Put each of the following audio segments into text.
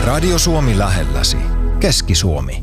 Radio Suomi lähelläsi. Keski-Suomi.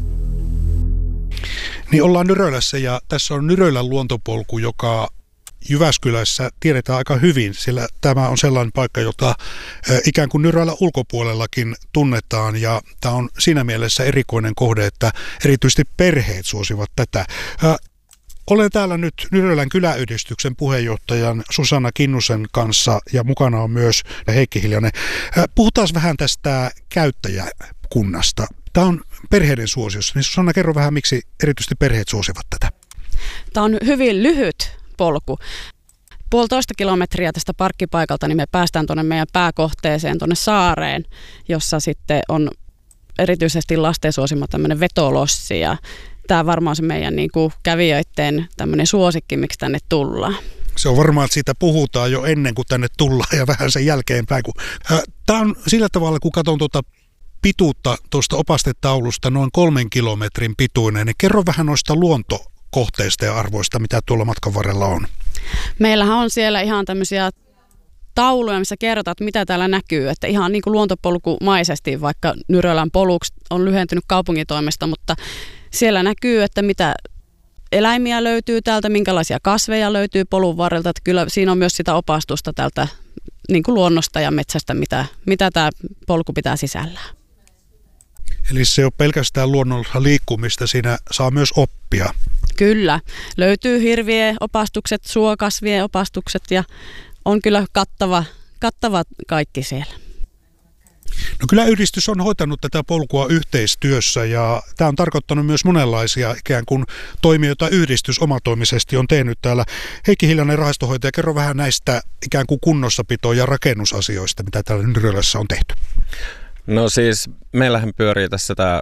Niin ollaan Nyrölässä ja tässä on Nyrölän luontopolku, joka Jyväskylässä tiedetään aika hyvin, sillä tämä on sellainen paikka, jota ikään kuin Nyrölän ulkopuolellakin tunnetaan ja tämä on siinä mielessä erikoinen kohde, että erityisesti perheet suosivat tätä. Olen täällä nyt Nyrölän kyläyhdistyksen puheenjohtajan Susanna Kinnusen kanssa ja mukana on myös Heikki Hiljanen. Puhutaan vähän tästä käyttäjäkunnasta. Tämä on perheiden suosiossa, niin Susanna, kerro vähän, miksi erityisesti perheet suosivat tätä. Tämä on hyvin lyhyt polku. 1,5 kilometriä tästä parkkipaikalta, niin me päästään tuonne meidän pääkohteeseen, tuonne saareen, jossa sitten on erityisesti lasten suosima tämmöinen vetolossi. Ja tämä varmaan on se meidän niin kuin kävijöiden tämmöinen suosikki, miksi tänne tullaan. Se on varmaan, että siitä puhutaan jo ennen kuin tänne tullaan ja vähän sen jälkeenpäin. Tämä on sillä tavalla, kun katson tuota pituutta tuosta opastetaulusta, noin 3 kilometrin pituinen, niin kerro vähän noista luontokohteista ja arvoista, mitä tuolla matkan varrella on. Meillähän on siellä ihan tämmöisiä tauluja, missä kerrotaan, että mitä täällä näkyy. Että ihan niin kuin luontopolkumaisesti, vaikka Nyrölän poluksi on lyhentynyt kaupungin toimesta, mutta siellä näkyy, että mitä eläimiä löytyy täältä, minkälaisia kasveja löytyy polun varrelta. Että kyllä siinä on myös sitä opastusta täältä niin kuin luonnosta ja metsästä, mitä tämä polku pitää sisällään. Eli se ei ole pelkästään luonnollista liikkumista, siinä saa myös oppia. Kyllä. Löytyy hirvien opastukset, suokasvien opastukset ja on kyllä kattava kaikki siellä. No kyläyhdistys on hoitanut tätä polkua yhteistyössä ja tämä on tarkoittanut myös monenlaisia ikään kuin toimijoita yhdistys omatoimisesti on tehnyt täällä. Heikki Hiljanen, rahastonhoitaja, kerro vähän näistä ikään kuin kunnossapito- ja rakennusasioista, mitä täällä Nyrölässä on tehty. No siis meillähän pyörii tässä tämä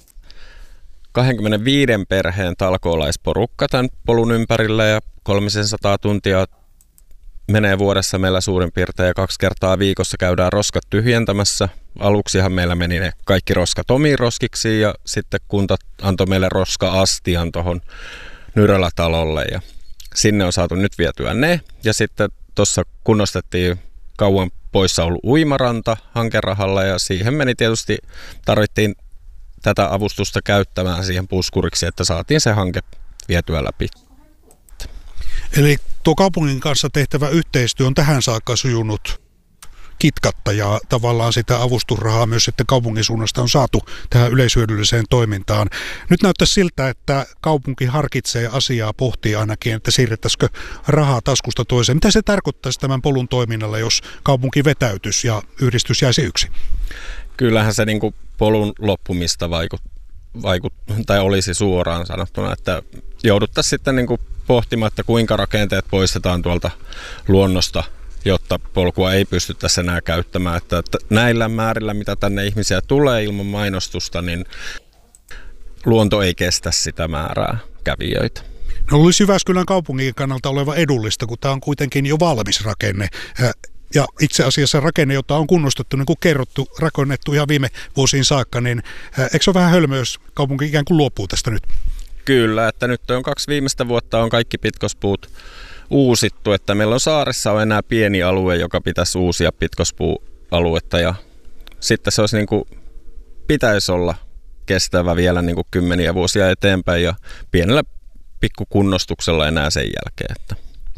25 perheen talkoolaisporukka tämän polun ympärillä ja 300 tuntia menee vuodessa meillä suurin piirtein ja 2 kertaa viikossa käydään roskat tyhjentämässä. Aluksihan meillä meni ne kaikki roskat omiin roskiksi ja sitten kunta antoi meille roska-astian tuohon Nyrölä-talolle ja sinne on saatu nyt vietyä ne. Ja sitten tuossa kunnostettiin kauan poissa ollut uimaranta hankerahalla ja siihen meni tietysti, tarvittiin tätä avustusta käyttämään siihen puskuriksi, että saatiin se hanke vietyä läpi. Eli tuo kaupungin kanssa tehtävä yhteistyö on tähän saakka sujunut kitkatta ja tavallaan sitä avustusrahaa myös sitten kaupungin suunnasta on saatu tähän yleishyödylliseen toimintaan. Nyt näyttää siltä, että kaupunki harkitsee asiaa, pohtii ainakin, että siirrettäisikö rahaa taskusta toiseen. Mitä se tarkoittaisi tämän polun toiminnalla, jos kaupunki vetäytyisi ja yhdistys jäisi yksin? Kyllähän se niin kuin polun loppumista tai olisi suoraan sanottuna, että jouduttaisiin sitten niin kuin pohtimaan, että kuinka rakenteet poistetaan tuolta luonnosta, jotta polkua ei pystyttäisi enää käyttämään. Että näillä määrillä, mitä tänne ihmisiä tulee ilman mainostusta, niin luonto ei kestä sitä määrää kävijöitä. No olisi Jyväskylän kaupungin kannalta oleva edullista, kun tämä on kuitenkin jo valmis rakenne. Ja itse asiassa rakenne, jota on kunnostettu, niin kuin kerrottu, rakennettu ihan viime vuosiin saakka, niin eikö se ole vähän hölmö, jos kaupunki ikään kuin luopuu tästä nyt? Kyllä, että nyt on 2 viimeistä vuotta on kaikki pitkospuut uusittu, että meillä on saaressa on enää pieni alue, joka pitäisi uusia pitkospuualuetta ja sitten se olisi niin kuin, pitäisi olla kestävä vielä niin kuin 10 vuosia eteenpäin ja pienellä pikkukunnostuksella enää sen jälkeen. Että.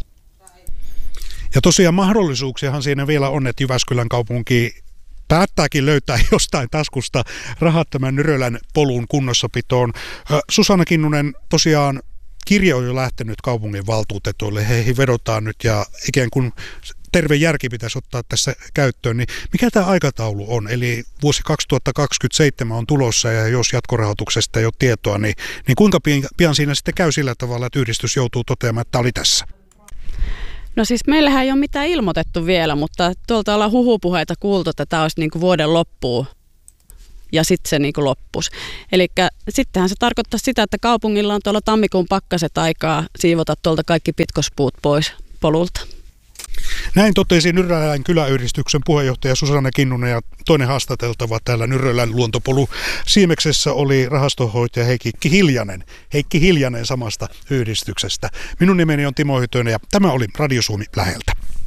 Ja tosiaan mahdollisuuksiahan siinä vielä on, että Jyväskylän kaupunki päättääkin löytää jostain taskusta rahat tämän Nyrölän polun kunnossapitoon. Susanna Kinnunen, tosiaan kirje on jo lähtenyt kaupungin valtuutetuille, heihin vedotaan nyt ja ikään kuin terve järki pitäisi ottaa tässä käyttöön. Niin mikä tämä aikataulu on? Eli vuosi 2027 on tulossa ja jos jatkorahoituksesta ei ole tietoa, niin kuinka pian siinä sitten käy sillä tavalla, että yhdistys joutuu toteamaan, että tämä oli tässä? No siis meillähän ei ole mitään ilmoitettu vielä, mutta tuolta ollaan huhupuheita kuultu, että tämä olisi niin kuin vuoden loppuun ja sitten se niin kuin loppuisi. Eli sittenhän se tarkoittaa sitä, että kaupungilla on tuolla tammikuun pakkaset aikaa siivota tuolta kaikki pitkospuut pois polulta. Näin totesi Nyrölän kyläyhdistyksen puheenjohtaja Susanna Kinnunen ja toinen haastateltava täällä Nyrölän luontopolu Siimeksessä oli rahastonhoitaja Heikki Hiljanen. Heikki Hiljanen samasta yhdistyksestä. Minun nimeni on Timo Hytönen ja tämä oli Radio Suomi läheltä.